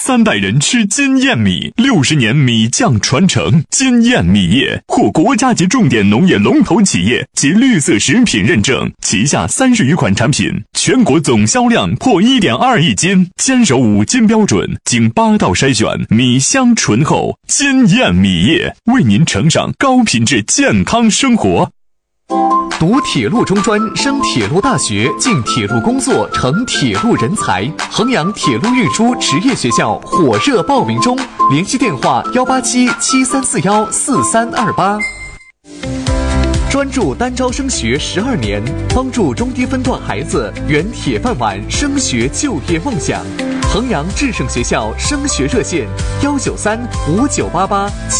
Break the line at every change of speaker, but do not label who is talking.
3代人吃金燕米，60年米酱传承。金燕米业获国家级重点农业龙头企业及绿色食品认证，旗下30余款产品，全国总销量破1.2亿斤，坚守5金标准，经8道筛选，米香醇厚。金燕米业为您呈上高品质健康生活。
读铁路中专，升铁路大学，进铁路工作，成铁路人才。衡阳铁路运输职业学校火热报名中，联系电话18773414328。专注单招升学12年，帮助中低分段孩子圆铁饭碗升学就业梦想。衡阳智胜学校升学热线：1935988。